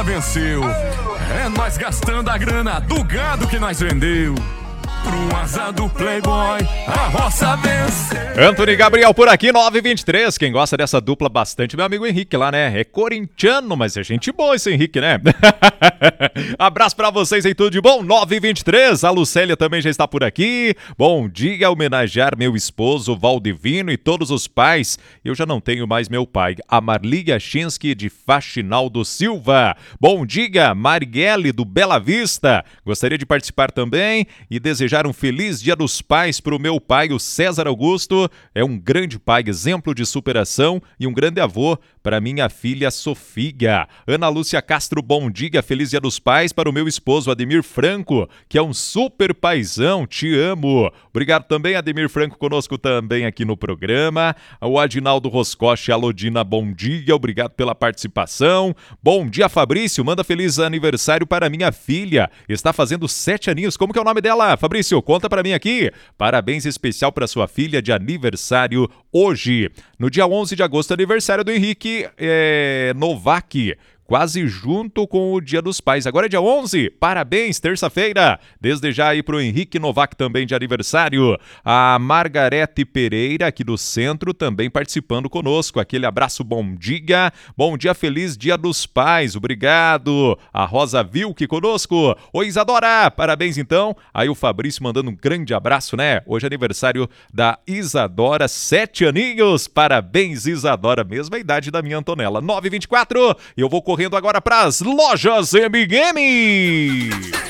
Venceu. É nós gastando a grana do gado que nós vendeu. Pro azar do Playboy, a roça vence. Antony Gabriel por aqui, 9h23. Quem gosta dessa dupla bastante, meu amigo Henrique lá, né? É corintiano, mas é gente boa esse Henrique, né? Abraço pra vocês aí, tudo de bom? 9h23. A Lucélia também já está por aqui. Bom dia, homenagear meu esposo Valdivino e todos os pais. Eu já não tenho mais meu pai, a Marli Yashinsky de Faxinaldo Silva. Bom dia, Marielle do Bela Vista. Gostaria de participar também e desejar um feliz Dia dos Pais para o meu pai, o César Augusto. É um grande pai, exemplo de superação e um grande avô para minha filha Sofia. Ana Lúcia Castro, bom dia, feliz Dia dos Pais para o meu esposo Ademir Franco, que é um super paizão, te amo. Obrigado também, Ademir Franco, conosco também aqui no programa. O Adinaldo Roscoche, Alodina, bom dia, obrigado pela participação. Bom dia, Fabrício, manda feliz aniversário para minha filha, está fazendo 7 aninhos, como que é o nome dela, Fabrício? Conta pra mim aqui. Parabéns especial pra sua filha de aniversário hoje. No dia 11 de agosto, aniversário do Henrique Novak. Quase junto com o Dia dos Pais. Agora é dia 11. Parabéns, terça-feira. Desde já aí pro Henrique Novak também de aniversário. A Margarete Pereira aqui do centro também participando conosco. Aquele abraço, bom dia. Bom dia, feliz Dia dos Pais. Obrigado. A Rosa Vilke conosco. Oi, Isadora. Parabéns então. Aí o Fabrício mandando um grande abraço, né? Hoje é aniversário da Isadora, 7 aninhos. Parabéns, Isadora. Mesma idade da minha Antonella. 9h24. Eu vou correndo agora para as lojas M&M.